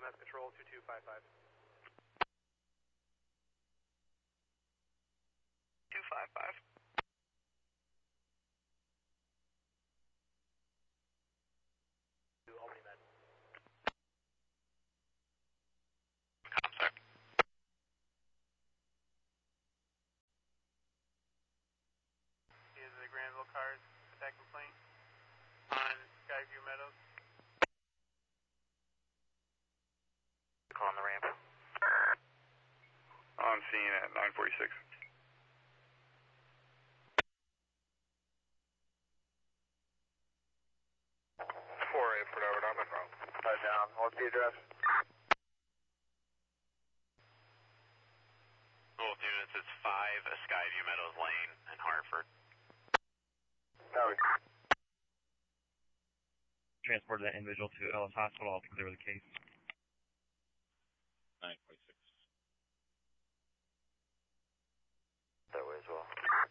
MS Control 2255. 255. Albany Med. Contact. Is the Granville cars attack complaint on Skyview Meadows? Call on the ramp. On scene at 946. 4-8 for over, I'm in wrong. Down. What's the address? Both units, it's 5 Skyview Meadows Lane in Hartford. Copy. Transport that individual to Ellis Hospital. I'll clear the case. 946. That way as well.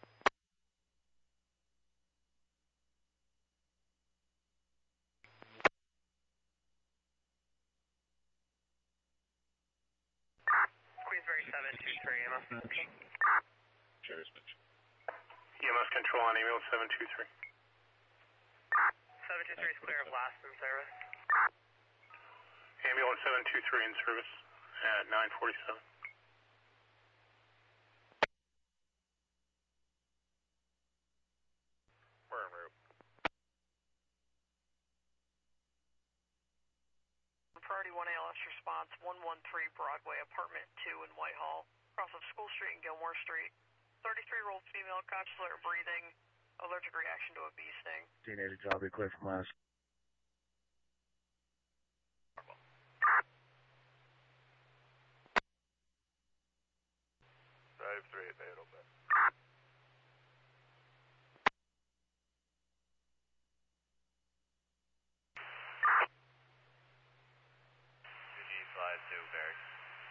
Queensbury 723 EMS. Cherry's Mitch. EMS Control on email 723. 723 is clear of last in service. Ambulance 723 in service at 947. We're en route. Priority 1 ALS response, 113 Broadway, apartment 2 in Whitehall, across of School Street and Gilmore Street. 33-year-old female, conscious alert breathing, allergic reaction to a bee sting. DNA to job, be clear from last. 538 Natal Bed. Slide 2, Barry.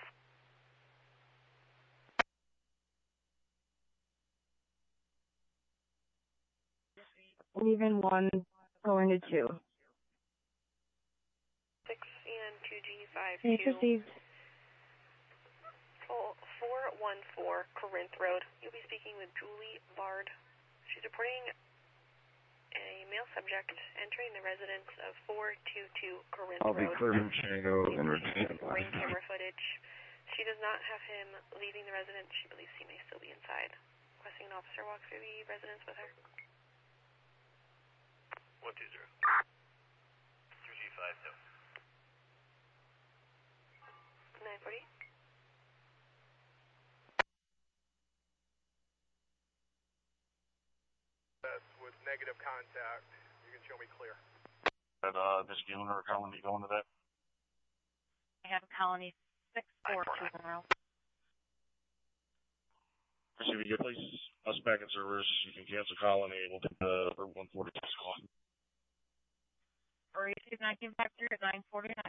Leaving 1, going to 2. 6 and 2G52. It's received. 414 Corinth Road. You'll be speaking with Julie Bard. She's reporting a male subject entering the residence of 422 Corinth I'll be Road. clear from Shenango and retain Ring camera footage. She does not have him leaving the residence. She believes he may still be inside. Requesting an officer walk through the residence with her. 120. 2G52. 940. That's with negative contact. You can show me clear. But, this Gilman or Colony going to that? I have a colony 642 tomorrow. If you get place us back in service, you can cancel Colony. We'll take the 146 call. Or you should not give back through at 949.